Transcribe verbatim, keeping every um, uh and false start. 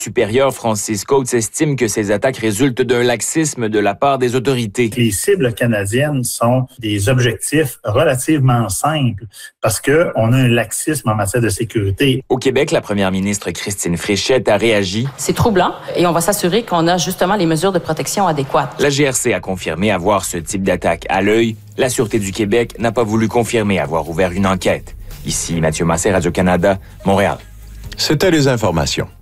supérieur Francis Coates estime que ces attaques résultent d'un laxisme de la part des autorités. Les cibles canadiennes sont des objectifs relativement simples parce qu'on a un laxisme en matière de sécurité. Au Québec, la première ministre Christine Fréchette a réagi. C'est troublant et on va s'assurer qu'on a justement les mesures de protection adéquates. La G R C a confirmé avoir ce type d'attaque à l'œil. La Sûreté du Québec n'a pas voulu confirmer avoir ouvert une enquête. Ici, Mathieu Massé, Radio-Canada, Montréal. C'était les informations.